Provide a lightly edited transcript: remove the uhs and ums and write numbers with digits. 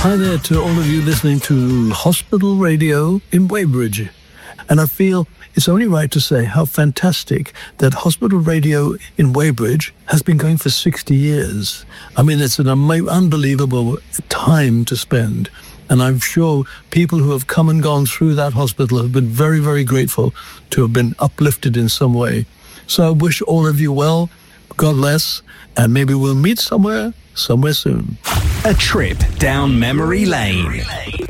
Hi there to all of you listening to Hospital Radio in Weybridge. And I feel it's only right to say how fantastic that Hospital Radio in Weybridge has been going for 60 years. I mean, it's an unbelievable time to spend. And I'm sure people who have come and gone through that hospital have been very, very grateful to have been uplifted in some way. So I wish all of you well, God bless, and maybe we'll meet somewhere soon. A trip down memory lane.